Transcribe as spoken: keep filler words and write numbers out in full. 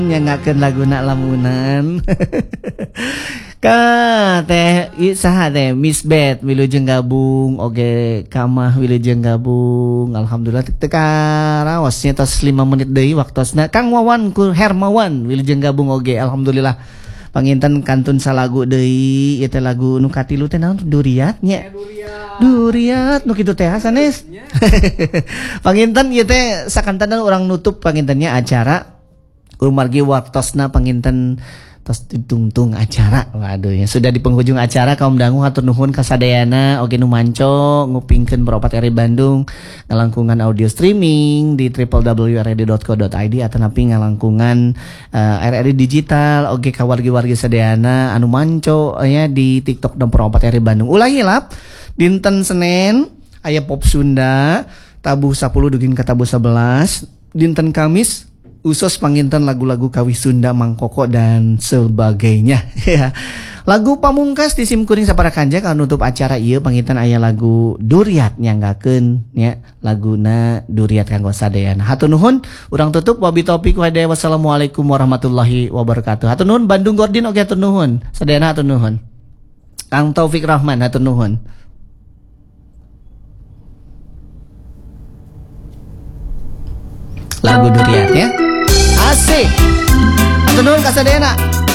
nyangakeun laguna lamunan. Ka teh ieu saha teh Miss Bet wilujeng gabung oge kamah wilujeng gabung alhamdulillah teu karaos nya tos lima menit deui waktosna. Kang Wawan ku Hermawan wilujeng gabung oge alhamdulillah. Panginten kantun salagu deui ieu teh lagu nu katilu teh naon Duriat nya. Duriat nu kitu teh sanes. Panginten ieu teh sakantenan urang nutup pangintennya acara Umargi waktosna panginten tos ditungtung acara. Waduh ya sudah di penghujung acara kaum dangu hatur nuhun kasadayana oge nu manco ngupingkeun Beropat R I Bandung ngalangkungan audio streaming di w w w titik r r d titik co titik i d atau napi ngalangkungan uh, R R I digital oge ka wargi-wargi sadayana anu manco ya di TikTok dan Beropat R I Bandung. Ulah hilap dinten Senin aya Pop Sunda tabuh sepuluh dugin ka tabuh sebelas, dinten Kamis usos panginten lagu-lagu Kawih Sunda Mangkoko dan sebagainya. Lagu pamungkas di sim kuring sapara kanja kalau nutup acara ieu panginten aya lagu Duriat nyanggakeun nya laguna Duriat kanggo sadayana. Hatur nuhun urang tutup wabi taufiq wahidayah wassalamualaikum warahmatullahi wabarakatuh. Hatur nuhun Bandung Gordin oge hatur nuhun sadayana hatur nuhun. Kang Taufik Rahman hatur nuhun. Lagu Duriat ya. Asik. Hatur nuhun kasadayana.